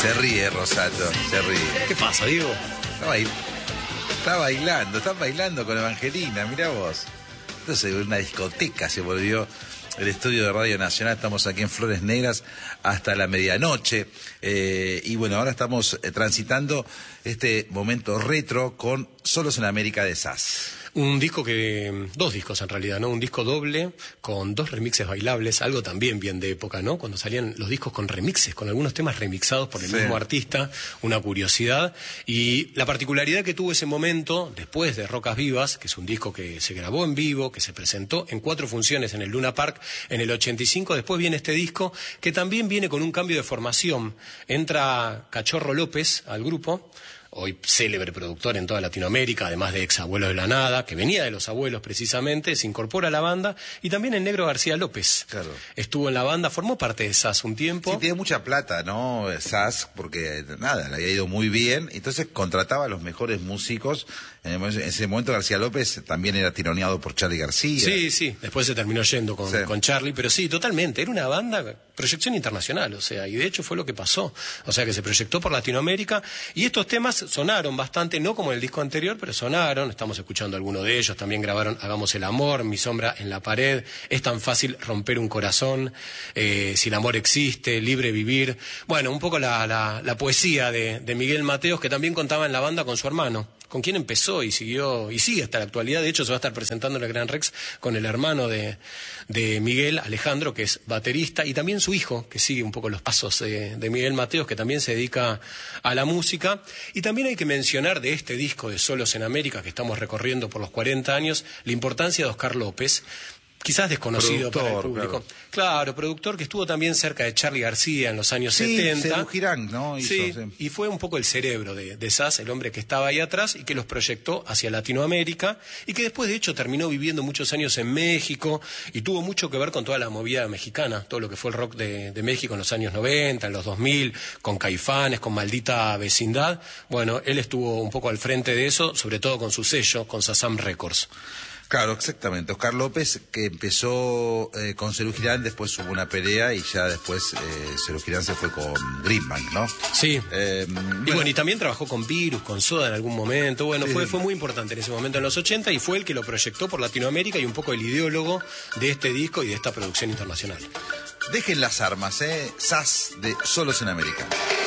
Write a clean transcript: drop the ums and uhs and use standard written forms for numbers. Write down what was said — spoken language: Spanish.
Se ríe Rosato, se ríe. ¿Qué pasa, Diego? Está bailando con Evangelina, mirá vos. Entonces una discoteca se volvió el estudio de Radio Nacional. Estamos aquí en Flores Negras hasta la medianoche. Y bueno, ahora estamos transitando este momento retro con Solos en América de Sass. Un disco dos discos en realidad, ¿no? Un disco doble con 2 remixes bailables, algo también bien de época, ¿no? Cuando salían los discos con remixes, con algunos temas remixados por el mismo artista, una curiosidad. Y la particularidad que tuvo ese momento, después de Rocas Vivas, que es un disco que se grabó en vivo, que se presentó en 4 funciones en el Luna Park en el 85, después viene este disco que también viene con un cambio de formación. Entra Cachorro López al grupo, hoy célebre productor en toda Latinoamérica, además de ex Abuelo de la Nada, que venía de Los Abuelos precisamente, se incorpora a la banda, y también el Negro García López. Claro. Estuvo en la banda, formó parte de Sass un tiempo. Sí, tiene mucha plata, ¿no? Sass, porque nada, le había ido muy bien, entonces contrataba a los mejores músicos. En ese momento García López también era tironeado por Charly García. Sí, después se terminó yendo con Charly, pero sí, totalmente, era una banda, proyección internacional, o sea, y de hecho fue lo que pasó, o sea que se proyectó por Latinoamérica, y estos temas sonaron bastante, no como en el disco anterior, pero sonaron, estamos escuchando alguno de ellos, también grabaron Hagamos el amor, Mi sombra en la pared, Es tan fácil romper un corazón, Si el amor existe, Libre vivir, bueno, un poco la poesía de Miguel Mateos, que también contaba en la banda con su hermano, con quien empezó y siguió y sigue hasta la actualidad. De hecho, se va a estar presentando en el Gran Rex con el hermano de Miguel, Alejandro, que es baterista, y también su hijo, que sigue un poco los pasos de Miguel Mateos, que también se dedica a la música. Y también hay que mencionar de este disco de Solos en América, que estamos recorriendo por los 40 años, la importancia de Oscar López, quizás desconocido para el público. Claro, productor que estuvo también cerca de Charly García en los años 70. Serú Girán, ¿no? Y fue un poco el cerebro de Sass, el hombre que estaba ahí atrás y que los proyectó hacia Latinoamérica y que después, de hecho, terminó viviendo muchos años en México y tuvo mucho que ver con toda la movida mexicana, todo lo que fue el rock de México en los años 90, en los 2000, con Caifanes, con Maldita Vecindad. Bueno, él estuvo un poco al frente de eso, sobre todo con su sello, con Shazam Records. Claro, exactamente. Oscar López, que empezó con Serú Girán, después hubo una pelea y ya después Serú Girán se fue con Greenbank, ¿no? Sí. Y también trabajó con Virus, con Soda en algún momento. Bueno, fue muy importante en ese momento en los 80 y fue el que lo proyectó por Latinoamérica y un poco el ideólogo de este disco y de esta producción internacional. Dejen las armas, Sass de Solos en América.